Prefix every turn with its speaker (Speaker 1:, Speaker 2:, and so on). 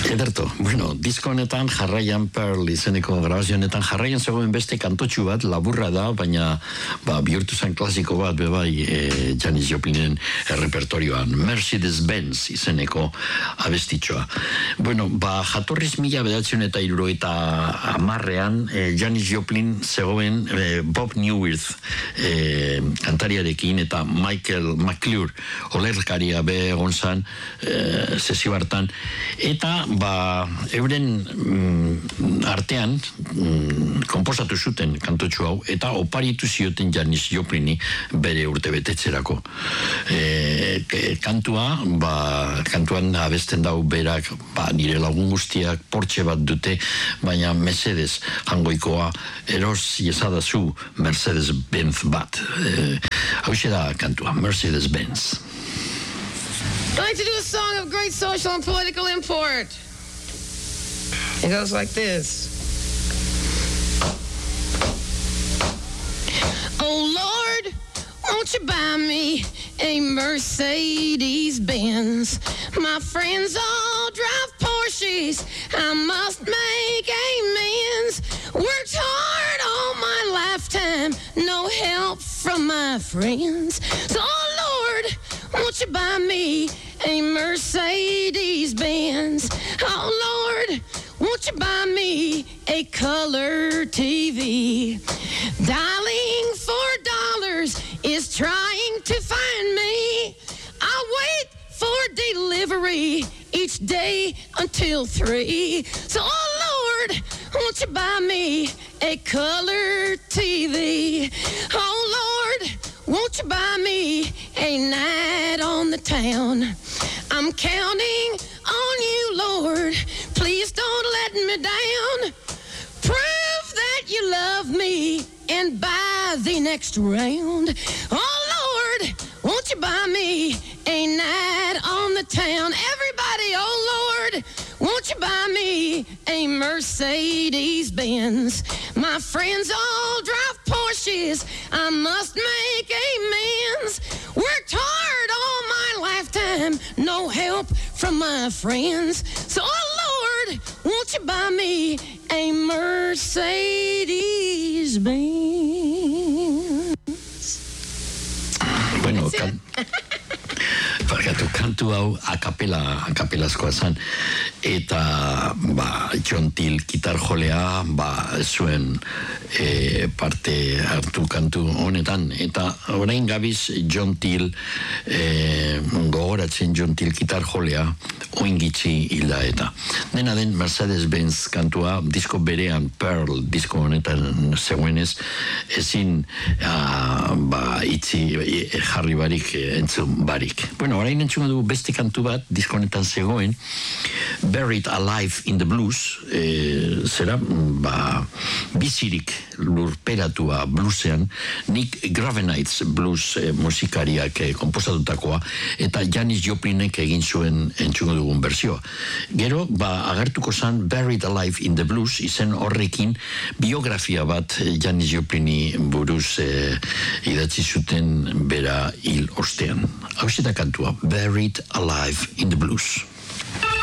Speaker 1: Ederto, bueno, disko honetan jarraian Pearl izeneko grabazio honetan jarraian zegoen beste kantotxu bat, laburra da, baina bihurtu zen klasiko bat, bebai, Janis Joplinen repertorioan, Mercedes-Benz izeneko abestitxoa. Bueno, jatorriz 1970ean, Janis Joplin zegoen Bob Newirth kantariarekin eta Michael McClure olerkaria be egon zan sesio hartan, eta euren artean konposatu zuten kantotxu hau, eta oparitu zioten Janis Joplini bere urte betetzerako. Kantuan abesten dau berak, nire lagun guztiak Porsche bat dute, baina Mercedes hangoikoa eros iezadazu Mercedes-Benz bat. Hau da kantua, Mercedes-Benz.
Speaker 2: I'd like to do a song of great social and political import. It goes like this. Oh Lord, won't you buy me a Mercedes-Benz? My friends all drive Porsches, I must make amends. Worked hard all my lifetime, no help from my friends. So oh Lord, won't you buy me a Mercedes-Benz? Oh Lord, won't you buy me a color TV? Dialing $4 is trying to find me. I'll wait for delivery each day until 3. So oh Lord, won't you buy me a color TV? Oh Lord, won't you buy me a night on the town? I'm counting on you, Lord. Please don't let me down. Prove that you love me and buy the next round. Oh, Lord, won't you buy me a night on the town? Everybody, oh, Lord, won't you buy me a Mercedes-Benz? My friends all drive Porsches, I must make amends. Worked hard all my lifetime, no help from my friends. So, oh Lord, won't you buy me a Mercedes-Benz?
Speaker 1: Bueno, kantu hau akapelazkoa zan, eta John Till gitar jolea zuen parte hartu kantu honetan, eta orain gabiz John Till gogoratzen John Till gitar jolea oingitzi hilda, eta dena den Mercedes-Benz kantua disko berean Pearl disko honetan zegoenez ezin itzi jarri barik entzun barik. Bueno, orain entzun dugu beste kantu bat disko honetan zegoen, Buried Alive in the Blues, zera bizirik lurperatua bluesean, Nick Gravenites blues musikariak komposatutakoa, eta Janis Joplinek egin zuen entzungo dugun berzioa. Gero, agertuko zan Buried Alive in the Blues izen horrekin biografia bat Janis Joplini buruz idatzi zuten bera hil ostean. Hau da kantua, Buried Alive in the Blues.